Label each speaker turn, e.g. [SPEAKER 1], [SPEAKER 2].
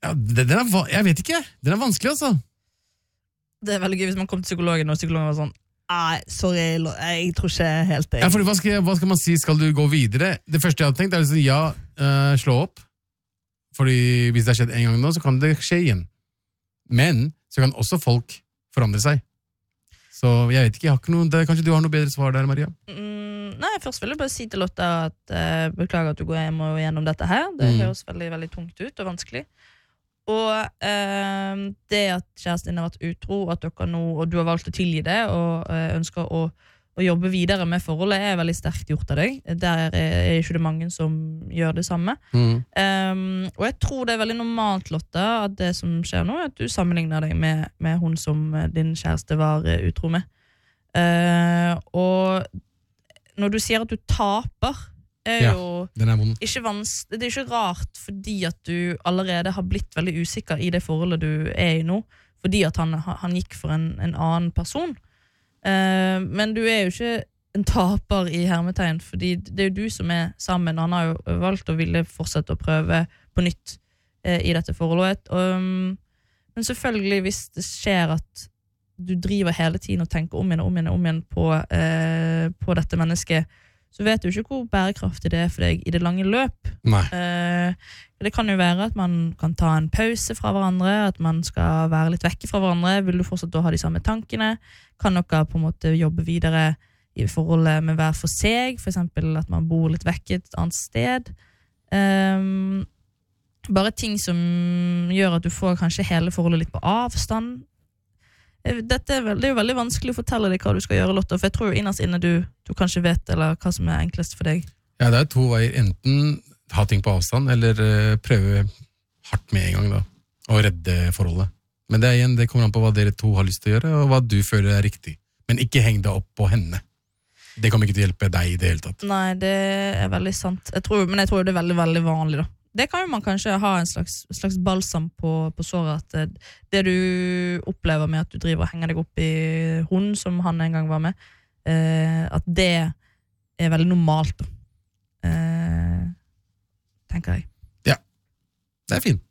[SPEAKER 1] Ja, jeg vet ikke. Den vanskelig, altså.
[SPEAKER 2] Det veldig gøy hvis man kom til psykologen, og psykologen var sånn, nei, sorry, jeg tror ikke helt det.
[SPEAKER 1] Ja, for hva skal man si? Skal du gå videre? Det første jeg hadde tenkt er liksom, slå opp. Fordi hvis det har skjedd en gang nå, så kan det skje igjen. Men så kan også folk forandre seg. Så jeg vet ikke, kanskje du har noe bedre svar der, Maria?
[SPEAKER 2] Nei, først vil jeg bare si til Lotte at beklager at du går hjem og gjennom dette her. Det høres veldig, veldig tungt ut og vanskelig. Og det at kjæresten din har vært utro, at dere nå, og du har valgt å tilgi det, og ønsker å jobbe videre med forholdet, er veldig sterkt gjort av deg. Der er ikke det mange som gjør det samme. Og jeg tror det er veldig normalt, Lotte, at det som skjer nå, er at du sammenligner deg med hun som din kjæreste var utro med. Og når du sier at du taper, er jo ikke det er ikke rart fordi at du allerede har blitt veldig usikker i det forholdet du er i nå, fordi at han gikk for en annen person. Men du er jo ikke en taper i hermetegn, fordi det er jo du som er sammen. Han har jo valgt å ville fortsette å prøve på nytt i dette forholdet. Men selvfølgelig, hvis det skjer at du driver hele tiden og tenker om igjen på dette mennesket, så vet du ikke hvor bærekraftig det er for deg i det lange løp. Det kan jo være at man kan ta en pause fra hverandre, at man skal være litt vekke fra hverandre. Vil du fortsette å ha de samme tankene? Kan dere på en måte jobbe videre i forholdet med hver for seg? For eksempel at man bor litt vekk et annet sted. Bare ting som gjør at du får kanskje hele forholdet litt på avstand. Det er jo veldig vanskelig å fortelle deg hva du skal gjøre, Lotte, for jeg tror jo innerst inne du kanskje vet eller hva som er enklest for deg.
[SPEAKER 1] Ja, det er 2 veier. Enten ha ting på avstand, eller prøve hardt med en gang da, og redde forholdet. Men det kommer an på hva dere 2 har lyst til å gjøre, og hva du føler er riktig. Men ikke heng deg opp på henne. Det kommer ikke til å hjelpe deg i det hele tatt.
[SPEAKER 2] Nei, det er veldig sant. Men jeg tror det er veldig, veldig vanlig da. Det kan jo man kanskje ha en slags balsam på såret, at det du opplever med at du driver og henger deg opp i hun som han en gang var med, at det er veldig normalt da. Tenker jeg.
[SPEAKER 1] Ja, det er fint.